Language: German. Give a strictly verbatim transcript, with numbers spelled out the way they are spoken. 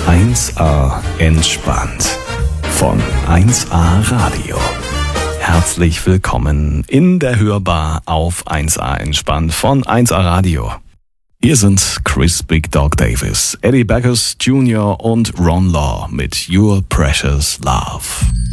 eins a entspannt von eins a Radio. Herzlich willkommen in der Hörbar auf eins a entspannt von eins a Radio. Hier sind Chris Big Dog Davis, Eddie Backus Junior und Ron Law mit Your Precious Love.